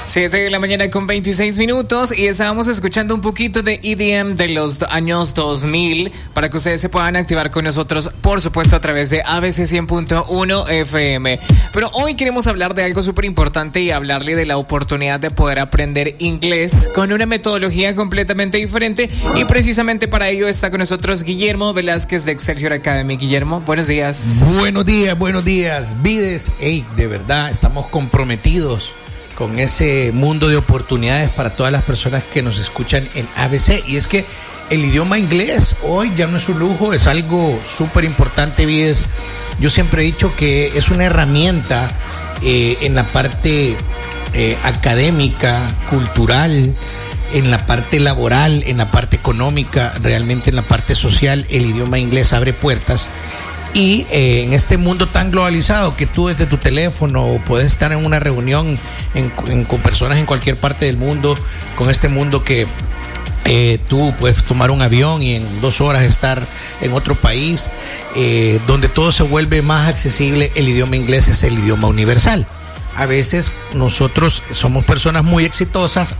7 de la mañana con 26 minutos y estábamos escuchando un poquito de EDM de los años 2000 para que ustedes se puedan activar con nosotros, por supuesto, a través de ABC 100.1 FM. Pero hoy queremos hablar de algo súper importante y hablarle de la oportunidad de poder aprender inglés con una metodología completamente diferente, y precisamente para ello está con nosotros Guillermo Velázquez de Excelsior Academy. Guillermo, buenos días. Buenos días, Vides. Hey, de verdad, estamos comprometidos con ese mundo de oportunidades para todas las personas que nos escuchan en ABC. Y es que el idioma inglés hoy ya no es un lujo, es algo súper importante, Vides. Yo siempre he dicho que es una herramienta en la parte académica, cultural, en la parte laboral, en la parte económica, realmente en la parte social. El idioma inglés abre puertas. Y en este mundo tan globalizado que tú desde tu teléfono puedes estar en una reunión con personas en cualquier parte del mundo, con este mundo que tú puedes tomar un avión y en 2 horas estar en otro país, donde todo se vuelve más accesible. El idioma inglés es el idioma universal. A veces nosotros somos personas muy exitosas,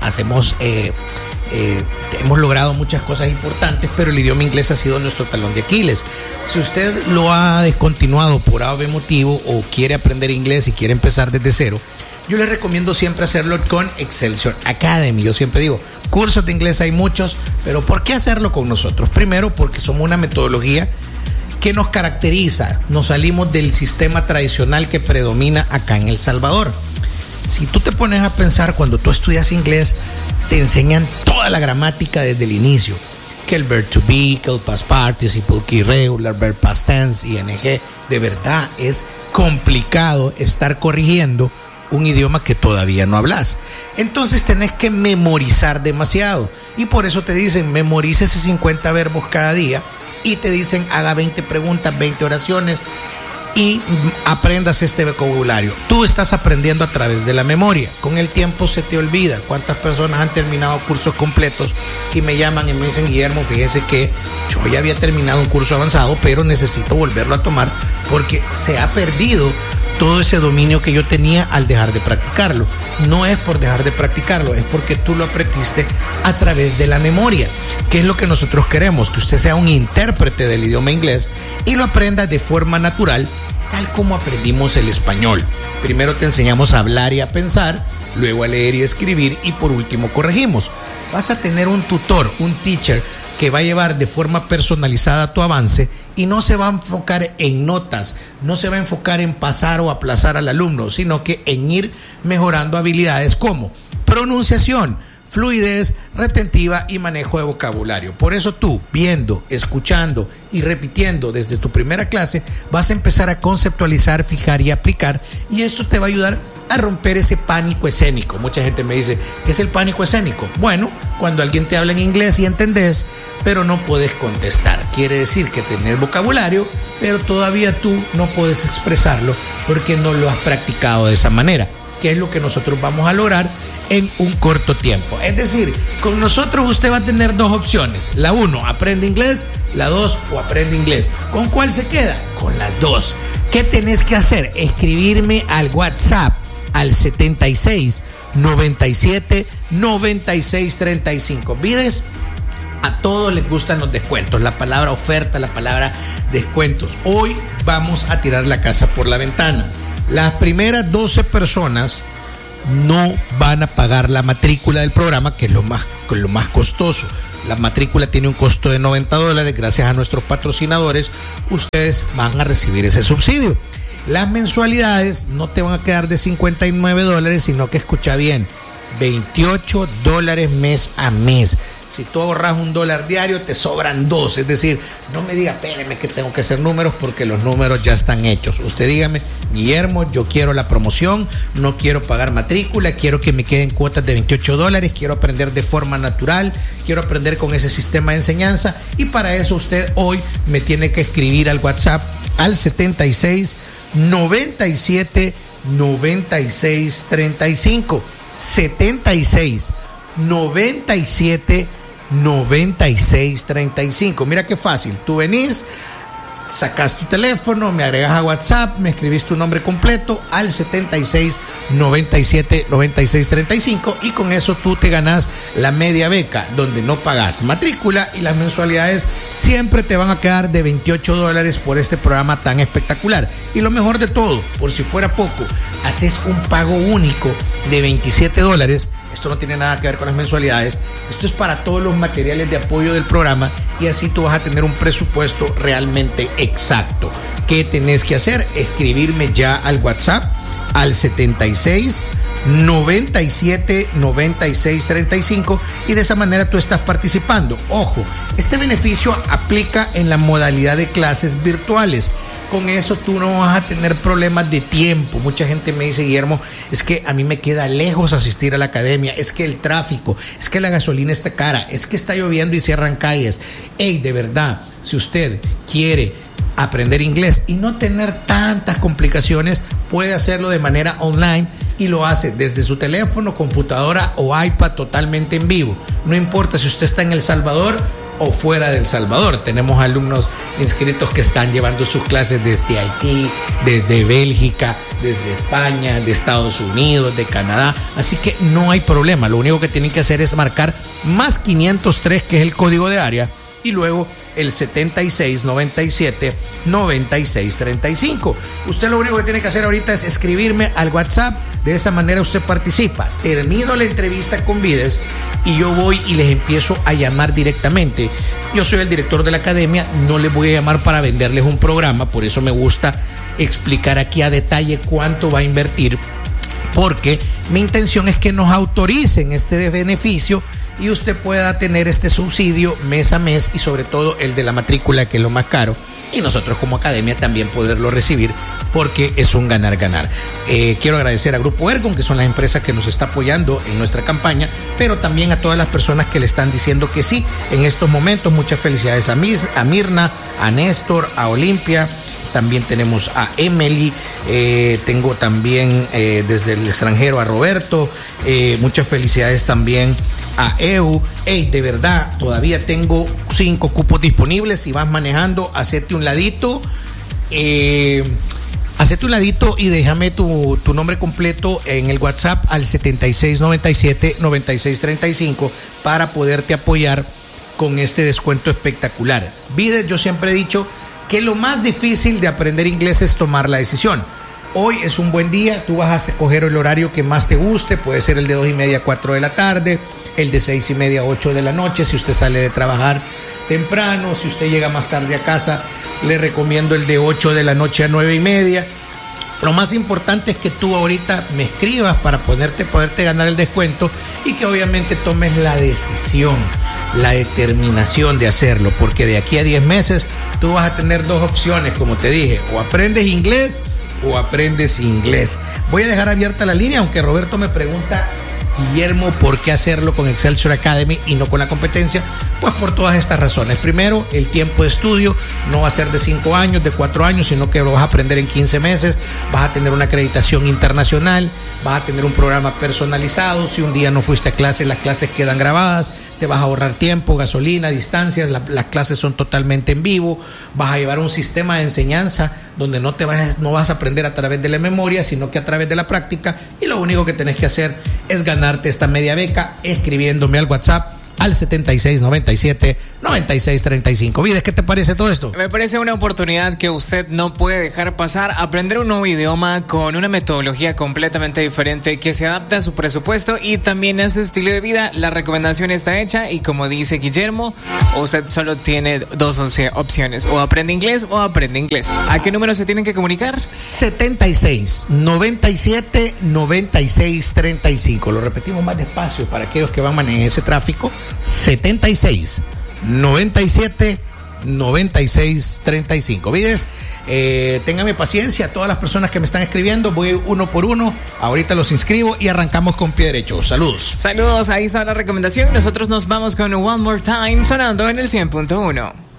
hemos logrado muchas cosas importantes, pero el idioma inglés ha sido nuestro talón de Aquiles. Si usted lo ha descontinuado por algún motivo o quiere aprender inglés y quiere empezar desde cero, yo les recomiendo siempre hacerlo con Excelsior Academy. Yo siempre digo, cursos de inglés hay muchos, pero ¿por qué hacerlo con nosotros? Primero, porque somos una metodología que nos caracteriza. Nos salimos del sistema tradicional que predomina acá en El Salvador. Si tú te pones a pensar, cuando tú estudias inglés, te enseñan toda la gramática desde el inicio. Que el verb to be, que el past participle, que irregular, verb past tense, ing. De verdad es complicado estar corrigiendo un idioma que todavía no hablas. Entonces tenés que memorizar demasiado. Y por eso te dicen, memorícese 50 verbos cada día. Y te dicen, haga 20 preguntas, 20 oraciones y aprendas este vocabulario. Tú estás aprendiendo a través de la memoria. Con el tiempo se te olvida. ¿Cuántas personas han terminado cursos completos y me llaman y me dicen, Guillermo, fíjese que yo ya había terminado un curso avanzado, pero necesito volverlo a tomar porque se ha perdido todo ese dominio que yo tenía al dejar de practicarlo? No es por dejar de practicarlo, es porque tú lo aprendiste a través de la memoria, que es lo que nosotros queremos, que usted sea un intérprete del idioma inglés y lo aprenda de forma natural, tal como aprendimos el español. Primero te enseñamos a hablar y a pensar, luego a leer y escribir, y por último corregimos. Vas a tener un tutor, un teacher, que va a llevar de forma personalizada tu avance y no se va a enfocar en notas, no se va a enfocar en pasar o aplazar al alumno, sino que en ir mejorando habilidades como pronunciación, fluidez, retentiva y manejo de vocabulario. Por eso tú, viendo, escuchando y repitiendo desde tu primera clase, vas a empezar a conceptualizar, fijar y aplicar, y esto te va a ayudar a romper ese pánico escénico. Mucha gente me dice, ¿qué es el pánico escénico? Bueno, cuando alguien te habla en inglés y entendés, pero no puedes contestar. Quiere decir que tenés vocabulario, pero todavía tú no puedes expresarlo porque no lo has practicado de esa manera, que es lo que nosotros vamos a lograr en un corto tiempo. Es decir, con nosotros usted va a tener 2 opciones. La 1, aprende inglés. La 2, o aprende inglés. ¿Con cuál se queda? Con las 2. ¿Qué tenés que hacer? Escribirme al WhatsApp al 76 97 96 35. ¿Vides? A todos les gustan los descuentos, la palabra oferta, la palabra descuentos. Hoy vamos a tirar la casa por la ventana. Las primeras 12 personas no van a pagar la matrícula del programa, que es lo más costoso. La matrícula tiene un costo de $90. Gracias a nuestros patrocinadores, ustedes van a recibir ese subsidio. Las mensualidades no te van a quedar de $59, sino que, escucha bien, $28 mes a mes. Si tú ahorras $1 diario, te sobran 2. Es decir, no me diga, espéreme que tengo que hacer números, porque los números ya están hechos. Usted dígame, Guillermo, yo quiero la promoción, no quiero pagar matrícula, quiero que me queden cuotas de $28, quiero aprender de forma natural, quiero aprender con ese sistema de enseñanza, y para eso usted hoy me tiene que escribir al WhatsApp al 76 97 96 35. 76 97 96 35. Mira qué fácil. Tú venís, sacas tu teléfono, me agregas a WhatsApp, me escribís tu nombre completo al 76 97 96 35 y con eso tú te ganas la media beca, donde no pagas matrícula y las mensualidades siempre te van a quedar de $28 por este programa tan espectacular. Y lo mejor de todo, por si fuera poco, haces un pago único de $27. Esto no tiene nada que ver con las mensualidades. Esto es para todos los materiales de apoyo del programa y así tú vas a tener un presupuesto realmente exacto. ¿Qué tenés que hacer? Escribirme ya al WhatsApp al 76 97 96 35 y de esa manera tú estás participando. Ojo, este beneficio aplica en la modalidad de clases virtuales. Con eso tú no vas a tener problemas de tiempo. Mucha gente me dice, Guillermo, es que a mí me queda lejos asistir a la academia, es que el tráfico, es que la gasolina está cara, es que está lloviendo y cierran calles. Ey, de verdad, si usted quiere aprender inglés y no tener tantas complicaciones, puede hacerlo de manera online y lo hace desde su teléfono, computadora o iPad totalmente en vivo. No importa si usted está en El Salvador o fuera de El Salvador. Tenemos alumnos inscritos que están llevando sus clases desde Haití, desde Bélgica, desde España, de Estados Unidos, de Canadá. Así que no hay problema. Lo único que tienen que hacer es marcar más 503, que es el código de área, y luego el 76 97 96 35. Usted lo único que tiene que hacer ahorita es escribirme al WhatsApp. De esa manera usted participa. Termino la entrevista con Vides y yo voy y les empiezo a llamar directamente. Yo soy el director de la academia, no les voy a llamar para venderles un programa, por eso me gusta explicar aquí a detalle cuánto va a invertir, porque mi intención es que nos autoricen este beneficio y usted pueda tener este subsidio mes a mes y sobre todo el de la matrícula, que es lo más caro, y nosotros como academia también poderlo recibir, porque es un ganar-ganar. Quiero agradecer a Grupo Ergon, que son las empresas que nos está apoyando en nuestra campaña, pero también a todas las personas que le están diciendo que sí en estos momentos. Muchas felicidades a Mirna, a Néstor, a Olimpia. También tenemos a Emily, tengo también desde el extranjero a Roberto, muchas felicidades también a EU. Hey, de verdad, todavía tengo 5 cupos disponibles. Si vas manejando, hacete un ladito, y déjame tu nombre completo en el WhatsApp al 76 97 96 35 para poderte apoyar con este descuento espectacular. Vides, yo siempre he dicho que lo más difícil de aprender inglés es tomar la decisión. Hoy es un buen día, tú vas a coger el horario que más te guste, puede ser el de 2:30 a 4 de la tarde, el de 6:30 a 8 de la noche, si usted sale de trabajar temprano, si usted llega más tarde a casa, le recomiendo el de 8 de la noche a 9:30. Lo más importante es que tú ahorita me escribas para poderte ganar el descuento y que obviamente tomes la decisión, la determinación de hacerlo, porque de aquí a 10 meses tú vas a tener 2 opciones, como te dije, o aprendes inglés o aprendes inglés. Voy a dejar abierta la línea, aunque Roberto me pregunta, Guillermo, ¿por qué hacerlo con Excelsior Academy y no con la competencia? Pues por todas estas razones. Primero, el tiempo de estudio no va a ser de 5 años, de 4 años, sino que lo vas a aprender en 15 meses, vas a tener una acreditación internacional, vas a tener un programa personalizado. Si un día no fuiste a clase, las clases quedan grabadas, te vas a ahorrar tiempo, gasolina, distancias, las clases son totalmente en vivo, vas a llevar un sistema de enseñanza donde no vas a aprender a través de la memoria, sino que a través de la práctica, y lo único que tenés que hacer es ganarte esta media beca escribiéndome al WhatsApp al 76 97 96 35. Vides, ¿qué te parece todo esto? Me parece una oportunidad que usted no puede dejar pasar. Aprender un nuevo idioma con una metodología completamente diferente que se adapta a su presupuesto y también a su estilo de vida. La recomendación está hecha y, como dice Guillermo, usted solo tiene 2 opciones: o aprende inglés o aprende inglés. ¿A qué número se tienen que comunicar? 76 97 96 35. Lo repetimos más despacio para aquellos que van a manejar ese tráfico. 76 97 96 35. Vides, téngame paciencia a todas las personas que me están escribiendo. Voy uno por uno, ahorita los inscribo y arrancamos con pie derecho. Saludos. Saludos, ahí está la recomendación. Nosotros nos vamos con One More Time sonando en el 100.1.